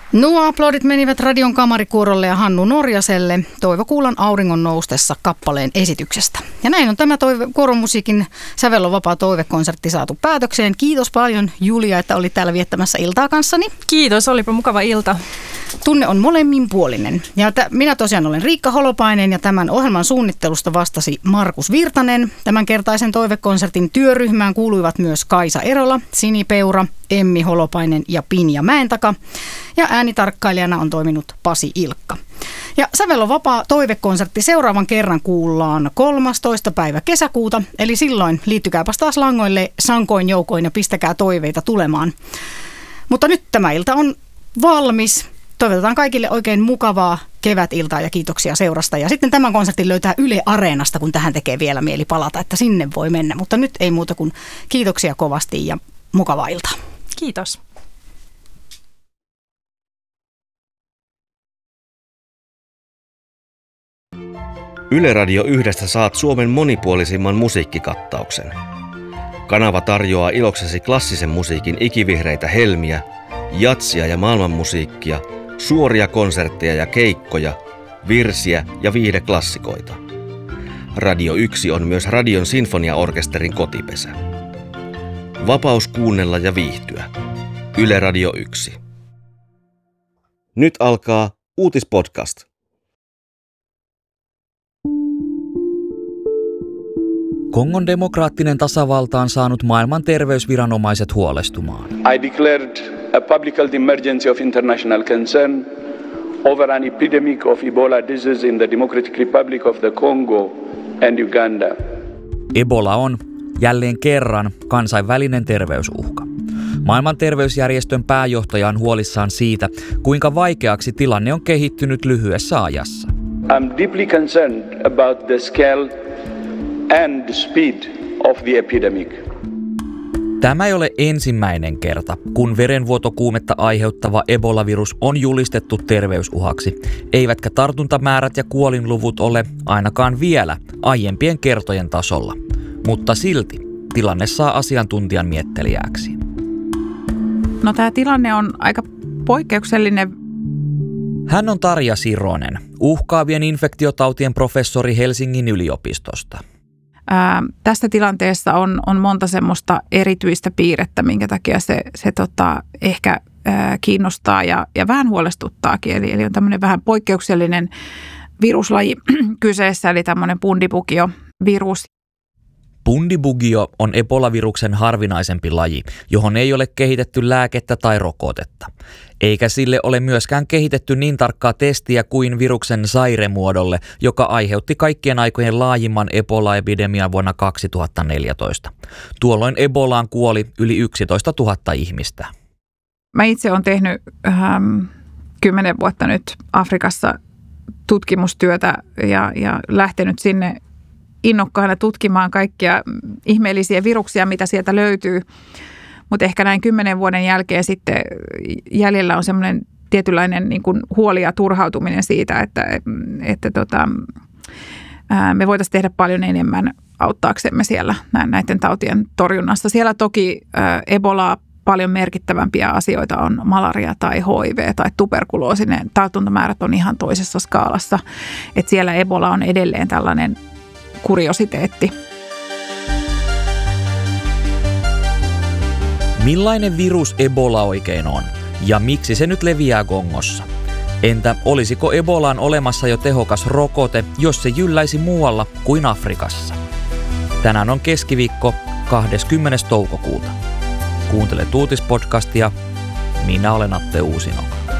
Nuo aplodit menivät Radion kamarikuorolle ja Hannu Norjaselle Toivo Kuulan Auringon noustessa kappaleen esityksestä. Ja näin on tämä kuoromusiikin Sävel on vapaa toivekonsertti saatu päätökseen. Kiitos paljon Julia, että olit täällä viettämässä iltaa kanssani. Kiitos, olipa mukava ilta. Tunne on molemminpuolinen. Ja minä tosiaan olen Riikka Holopainen ja tämän ohjelman suunnittelusta vastasi Markus Virtanen. Tämänkertaisen toivekonsertin työryhmään kuuluivat myös Kaisa Erola, Sini Peura, Emmi Holopainen ja Pinja Mäentaka. Ja äänitarkkailijana on toiminut Pasi Ilkka. Ja Sävel on vapaa toivekonsertti seuraavan kerran kuullaan 13. päivä kesäkuuta. Eli silloin liittykääpäs taas langoille sankoin joukoin ja pistäkää toiveita tulemaan. Mutta nyt tämä ilta on valmis. Toivotetaan kaikille oikein mukavaa kevätiltaa ja kiitoksia seurasta. Ja sitten tämän konsertin löytää Yle Areenasta, kun tähän tekee vielä mieli palata, että sinne voi mennä. Mutta nyt ei muuta kuin kiitoksia kovasti ja mukavaa iltaa. Kiitos. Yle Radio 1 saat Suomen monipuolisimman musiikkikattauksen. Kanava tarjoaa iloksesi klassisen musiikin ikivihreitä helmiä, jatsia ja maailmanmusiikkia, suoria konsertteja ja keikkoja, virsiä ja viihdeklassikoita. Radio 1 on myös Radion sinfoniaorkesterin kotipesä. Vapaus kuunnella ja viihtyä. Yle Radio 1. Nyt alkaa Uutispodcast. Kongon demokraattinen tasavalta on saanut maailman terveysviranomaiset huolestumaan. I declared a public health emergency of international concern over an epidemic of Ebola disease in the Democratic Republic of the Congo and Uganda. Ebola on jälleen kerran kansainvälinen terveysuhka. Maailman terveysjärjestön pääjohtaja on huolissaan siitä, kuinka vaikeaksi tilanne on kehittynyt lyhyessä ajassa. I'm deeply concerned about the scale and speed of the epidemic. Tämä ei ole ensimmäinen kerta, kun verenvuotokuumetta aiheuttava Ebola-virus on julistettu terveysuhaksi, eivätkä tartuntamäärät ja kuolinluvut ole ainakaan vielä aiempien kertojen tasolla. Mutta silti tilanne saa asiantuntijan miettelijäksi. No tämä tilanne on aika poikkeuksellinen. Hän on Tarja Sironen, uhkaavien infektiotautien professori Helsingin yliopistosta. Tässä tilanteessa on monta semmoista erityistä piirrettä, minkä takia se ehkä kiinnostaa ja vähän huolestuttaakin. Eli on tämmöinen vähän poikkeuksellinen viruslaji kyseessä, eli tämmöinen Bundibugyo-virus. Bundibugyo on Ebola-viruksen harvinaisempi laji, johon ei ole kehitetty lääkettä tai rokotetta. Eikä sille ole myöskään kehitetty niin tarkkaa testiä kuin viruksen Zaire-muodolle, joka aiheutti kaikkien aikojen laajimman Ebola-epidemian vuonna 2014. Tuolloin Ebolaan kuoli yli 11 000 ihmistä. Mä itse olen tehnyt 10 vuotta nyt Afrikassa tutkimustyötä ja lähtenyt sinne innokkaana tutkimaan kaikkia ihmeellisiä viruksia, mitä sieltä löytyy. Mutta ehkä näin 10 vuoden jälkeen sitten jäljellä on semmoinen tietynlainen niin kuin huoli ja turhautuminen siitä, että me voitaisiin tehdä paljon enemmän auttaaksemme siellä näiden tautien torjunnassa. Siellä toki Ebolaa paljon merkittävämpiä asioita on malaria tai HIV tai tuberkuloosi. Ne tartuntamäärät on ihan toisessa skaalassa. Et siellä Ebola on edelleen tällainen kuriositeetti. Millainen virus Ebola oikein on? Ja miksi se nyt leviää Kongossa? Entä olisiko Ebolaan olemassa jo tehokas rokote, jos se jylläisi muualla kuin Afrikassa? Tänään on keskiviikko 20. toukokuuta. Kuuntele Uutispodcastia. Minä olen Atte Uusinoka.